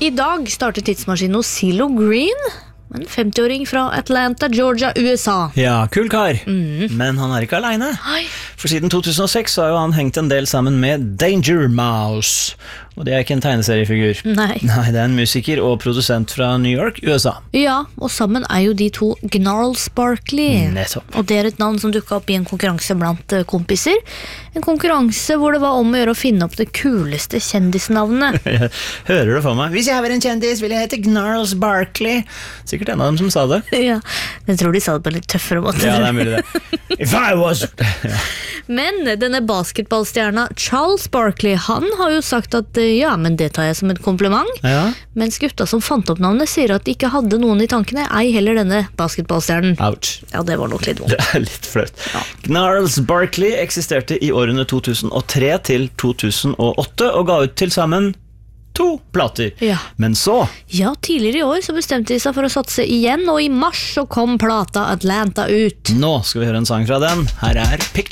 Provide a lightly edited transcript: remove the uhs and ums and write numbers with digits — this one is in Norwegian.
I dag startet tidsmaskinen hos CeeLo Green, en 50-åring fra Atlanta, Georgia, USA. Ja, kul kar. Men han er ikke alene. Hei. For siden 2006 har jo han hengt en del sammen med Danger Mouse. Og det er ikke en tegneseriefigur. Nei. Nei, det er en musiker og produsent fra New York, USA. Ja, og sammen er jo de to Gnarls Barkley. Nettopp. Og det er et navn som dukket opp i en konkurranse blant kompiser. En konkurranse hvor det var om å gjøre å finne opp det kuleste kjendisnavnet. Hører du for meg? Hvis jeg var en kjendis, vil jeg hete Gnarls Barkley. Sikkert en av dem som sa det. Ja, jeg tror de sa det på en litt tøffere måte. Ja, det er mulig det. If I was... Ja. Men denne basketballstjerna Charles Barkley, han har jo sagt at ja, men det tar jeg som et kompliment. Ja. Mens gutta som fant opp navnet sier at de ikke hadde noen i tankene, ei heller denne basketballstjernen. Ouch. Ja, det var nok litt vondt. Det er litt flaut. Ja. Gnarls Barkley eksisterte i årene 2003 til 2008 og ga ut til sammen 2 plater. Ja. Men så... Ja, tidligere i år så bestemte de seg for å satse igjen, og i mars så kom plata Atlanta ut. Nå skal vi høre en sang fra den. Her er Picture.